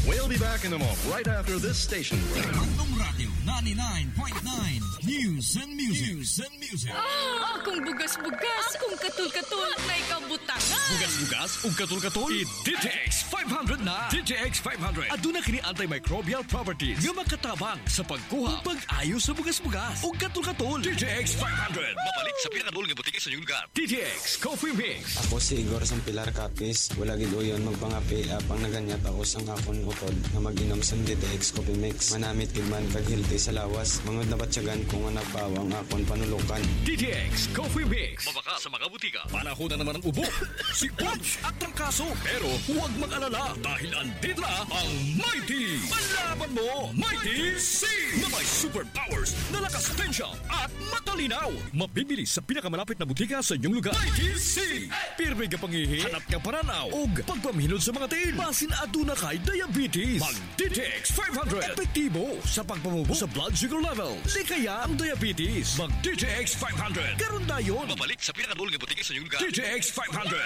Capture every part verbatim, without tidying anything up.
We'll be back in a moment, right after this station. Bandung Radio ninety-nine point nine. News and music. News and music. Ah, akong bugas-bugas, akong katul-katul, na ikabutangan. Bugas-bugas, ug katul-katul. I-D J X five hundred na. D J X five hundred. Aduna kini antimicrobial properties nga makatabang sa pagkuha ug pag-ayo sa bugas-bugas ug katul-katul. D J X five hundred. Mabalik sa pinakadul nga butike sa inyong lugar. D J X Coffee Mix. Ako si Igor Sampilar Capis. Wala gid uyon magpangapi apang naganyat ako sang akon utod na mag-inom sa D J X Coffee Mix. Manamit gid man kag healthy sa lawas. Mangod na batyagan kung nga nagpawang akon panulukan. D J X Coffee Mix. Mabaka sa mga butika. Panahon na naman ang ubo, si Punch at trangkaso. Pero huwag mag-alala dahil andito na ang Mighty. Palaban mo, Mighty C! Na may superpowers na lakas tensya at matalinaw. Mabibili sa pinakamalapit na butika sa inyong lugar. Mighty C! Pirmi ka pangihi, hanap ka pananaw, o pagpaminod sa mga tin. Basin aduna kay diabetes. Mag-D J X five hundred. Epektibo sa pagpamubo sa blood sugar level. Likaya ang diabetes. Mag-D J X five hundred. Karon dayon. Mabalik sa pinakadul nga butika sa inyong lugar. D J X five hundred.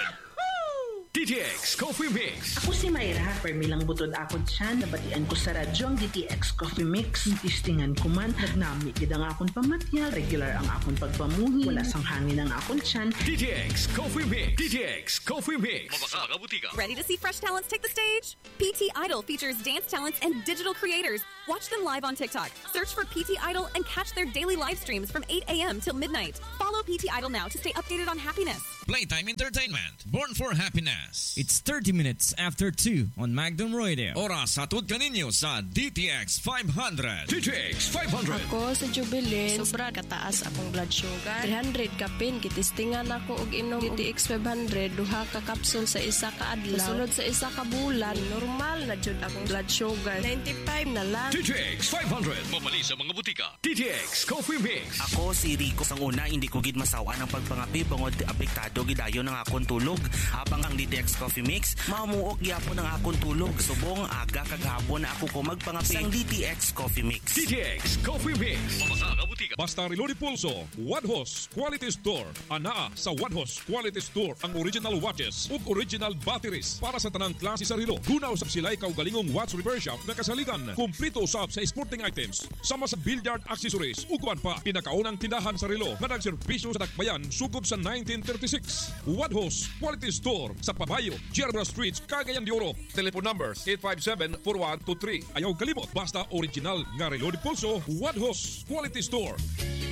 D J X Coffee Mix. Ako si Mayra, permilang butod akon siya, nabatian ko sa radyo ang D T X Coffee Mix. Tistingan ko man, nagnami gid ang akon pamatyag, regular ang akon pagpamuhi, wala sang hangin ang akon tiyan. D J X Coffee Mix. D J X Coffee Mix. Mabaka mga butika. Ready to see fresh talents take the stage? P T Idol features dance talents and digital creators. Watch them live on TikTok. Search for P T Idol and catch their daily live streams from eight a.m. till midnight. Follow P T Idol now to stay updated on happiness. Playtime Entertainment. Born for happiness. It's thirty minutes after two on Magnum Radio. Oras hatod kaninyo sa D T X five hundred. D J X five hundred. Ako sa Jubilin, sobra kataas akong blood sugar. three hundred kapin, kitistingan ako og inom D T X five hundred, duha ka kapsul sa isa ka adlaw. Sunod sa isa ka bulan, normal na jud akong blood sugar. ninety-five na lang. D J X five hundred. Mabali sa mga butika. D J X Coffee Mix. Ako si Rico. Sang una, hindi ko gid masawa ng pagpangapi bangod apektado gidayon ng akong tulog. Habang ang D T X Coffee Mix, mamuok gyapon ang akong tulog. Subong aga kagahapon na ako ko magpangapi sang D T X Coffee Mix. D J X Coffee Mix. Mabasa ka butika. Basta Reload Pulso, Wadhos Quality Store. Anaa sa Wadhos Quality Store ang original watches ug original batteries para sa tanang klase sa relo. Gunaw sa silay kaugalingong watch repair shop na kasaligan. Kumplito usab sa sporting items, sama sa billiard accessories ug kuan pa. Pinakaunang tindahan sa relo nga nagserbisyo sa dakbayan sugod sa nineteen thirty-six. Wadhos Quality Store sa Pabayo, Gerber Street, Cagayan de Oro. Telephone numbers eight five seven, four one two three. Ayaw kalimot, basta original nga Reload Pulso, Wadhos Quality Store.